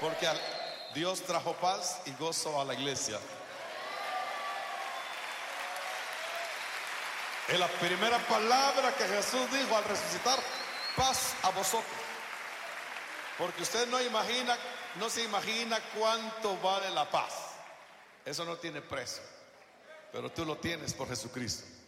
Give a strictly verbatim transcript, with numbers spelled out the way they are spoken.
Porque Dios trajo paz y gozo a la iglesia. Es la primera palabra que Jesús dijo al resucitar: paz a vosotros. Porque usted no imagina, no se imagina cuánto vale la paz. Eso no tiene precio, pero tú lo tienes por Jesucristo.